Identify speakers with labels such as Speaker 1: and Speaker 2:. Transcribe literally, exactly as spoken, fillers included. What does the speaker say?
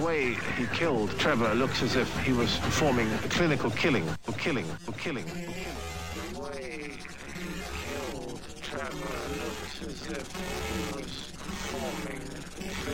Speaker 1: way he killed Trevor looks as if he was performing a clinical killing, or killing, or killing. The way he killed Trevor looks as if he was performing